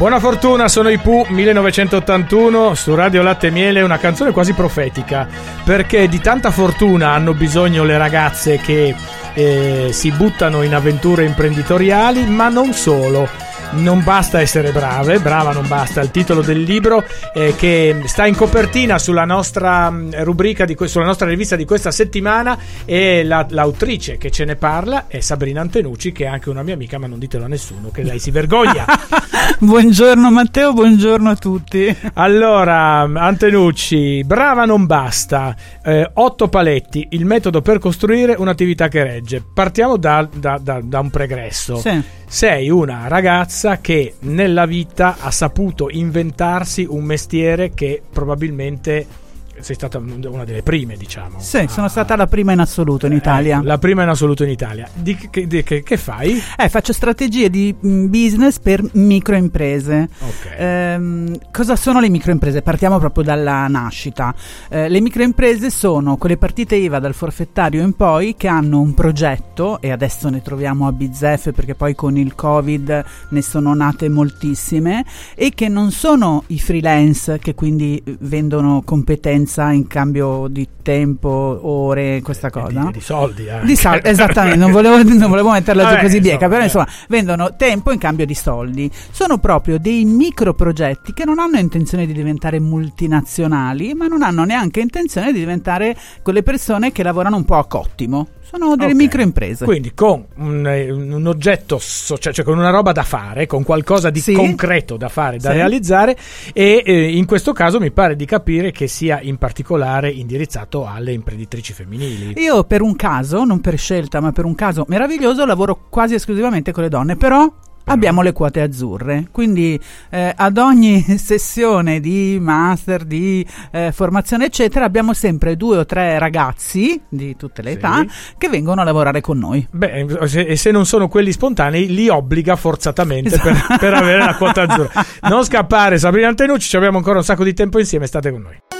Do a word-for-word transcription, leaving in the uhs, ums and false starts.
Buona fortuna, sono i Pooh, millenovecentottantuno, su Radio Latte e Miele, una canzone quasi profetica, perché di tanta fortuna hanno bisogno le ragazze che eh, si buttano in avventure imprenditoriali, ma non solo. Non basta essere brave, brava non basta. Il titolo del libro eh, che sta in copertina sulla nostra rubrica, di que- sulla nostra rivista di questa settimana, e la, l'autrice che ce ne parla è Sabrina Antenucci, che è anche una mia amica, ma non ditelo a nessuno che lei si vergogna. Buongiorno Matteo, buongiorno a tutti. Allora, Antenucci, brava non basta, eh, otto paletti, il metodo per costruire un'attività che regge. Partiamo da, da, da, da un pregresso. Sì. Sei una ragazza che nella vita ha saputo inventarsi un mestiere che probabilmente sei stata una delle prime, diciamo. Sì, ah, sono stata la prima in assoluto in Italia. Eh, la prima in assoluto in Italia. Di che, di che, che fai? Eh, faccio strategie di mh, business per microimprese. Okay. Ehm, cosa sono le microimprese? Partiamo proprio dalla nascita. Eh, le microimprese sono quelle partite I V A dal forfettario in poi che hanno un progetto, e adesso ne troviamo a bizzeffe perché poi con il Covid ne sono nate moltissime, e che non sono i freelance che quindi vendono competenze in cambio di tempo, ore, questa cosa. Di, di soldi anche. Di soldi, esattamente, non volevo, non volevo metterla Vabbè, giù così bieca, però eh. insomma vendono tempo in cambio di soldi. Sono proprio dei micro progetti che non hanno intenzione di diventare multinazionali, ma non hanno neanche intenzione di diventare quelle persone che lavorano un po' a cottimo. Sono delle Okay. microimprese. Quindi con un, un oggetto, cioè, cioè con una roba da fare, con qualcosa di sì. concreto da fare, da sì. realizzare, e eh, in questo caso mi pare di capire che sia in particolare indirizzato alle imprenditrici femminili. Io per un caso, non per scelta, ma per un caso meraviglioso, lavoro quasi esclusivamente con le donne, però abbiamo le quote azzurre, quindi eh, ad ogni sessione di master, di eh, formazione eccetera, abbiamo sempre due o tre ragazzi di tutte le Sì. età che vengono a lavorare con noi. Beh, se, e se non sono quelli spontanei, li obbliga forzatamente Esatto. per, per avere la quota azzurra. Non scappare, Sabrina Antenucci, ci abbiamo ancora un sacco di tempo insieme, state con noi.